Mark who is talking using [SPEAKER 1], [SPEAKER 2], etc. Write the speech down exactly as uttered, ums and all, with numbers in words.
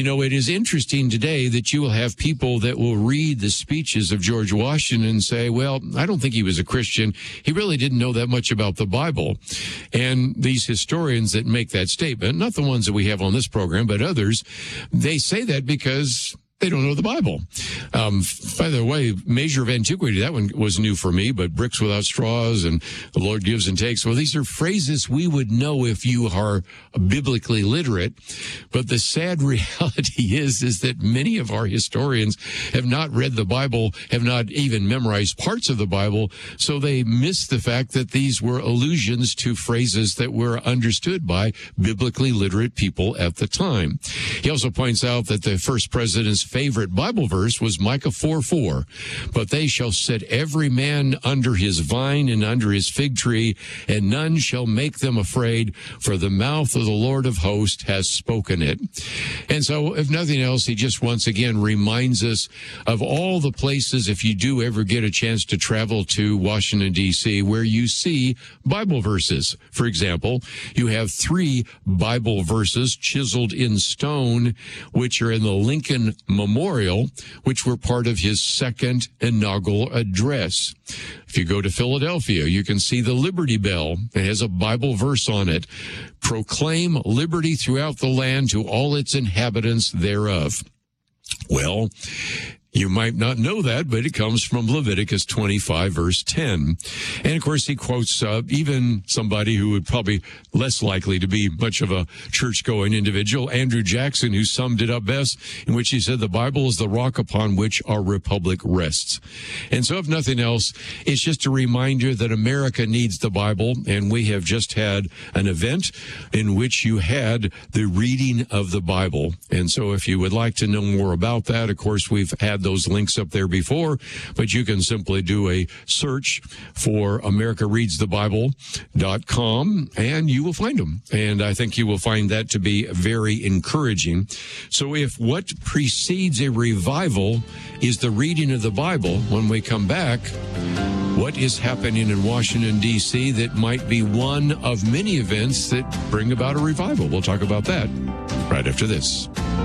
[SPEAKER 1] know, it is interesting today that you will have people that will read the speeches of George Washington and say, well, I don't think he was a Christian. He really didn't know that much about the Bible. And these historians that make that statement, not the ones that we have on this program, but others, they say that because they don't know the Bible. Um, by the way, Measure of Antiquity, that one was new for me, but bricks without straws and the Lord gives and takes. Well, these are phrases we would know if you are biblically literate. But the sad reality is, is that many of our historians have not read the Bible, have not even memorized parts of the Bible. So they miss the fact that these were allusions to phrases that were understood by biblically literate people at the time. He also points out that the first president's favorite Bible verse was Micah four four. But they shall set every man under his vine and under his fig tree, and none shall make them afraid, for the mouth of the Lord of hosts has spoken it. And so, if nothing else, he just once again reminds us of all the places, if you do ever get a chance to travel to Washington, D C, where you see Bible verses. For example, you have three Bible verses chiseled in stone, which are in the Lincoln Memorial, which were part of his second inaugural address. If you go to Philadelphia, you can see the Liberty Bell. It has a Bible verse on it. Proclaim liberty throughout the land to all its inhabitants thereof. Well, you might not know that, but it comes from Leviticus twenty-five, verse ten. And, of course, he quotes uh, even somebody who would probably less likely to be much of a church-going individual, Andrew Jackson, who summed it up best, in which he said, the Bible is the rock upon which our republic rests. And so, if nothing else, it's just a reminder that America needs the Bible, and we have just had an event in which you had the reading of the Bible. And so if you would like to know more about that, of course, we've had those links up there before, but you can simply do a search for america reads the bible dot com and you will find them. And I think you will find that to be very encouraging. So if what precedes a revival is the reading of the Bible, when we come back, what is happening in Washington, D C that might be one of many events that bring about a revival? We'll talk about that right after this.